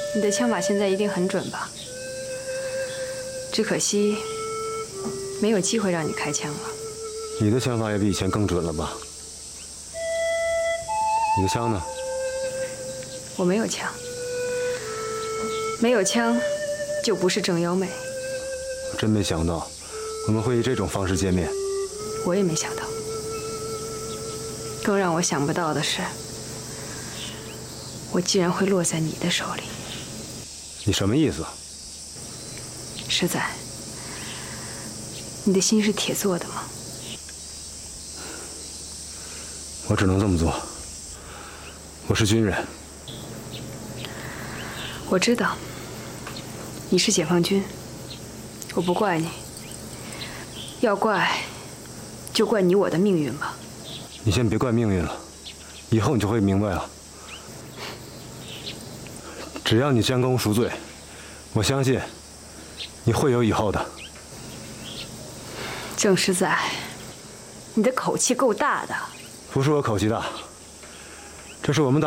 你的枪法现在一定很准吧？只可惜没有机会让你开枪了。 你的枪法也比以前更准了吧？你的枪呢？ 我没有枪，没有枪就不是正妖妹。 我真没想到我们会以这种方式见面。 我也没想到。更让我想不到的是，我竟然会落在你的手里。 你什么意思？ 实在，你的心是铁做的吗？ 我只能这么做。我是军人。 我知道，你是解放军，我不怪你。要怪，就怪你我的命运吧。 你先别怪命运了，以后你就会明白了。只要你将功赎罪，我相信你会有以后的。 郑师载，你的口气够大的。 不是我口气大，这是我们党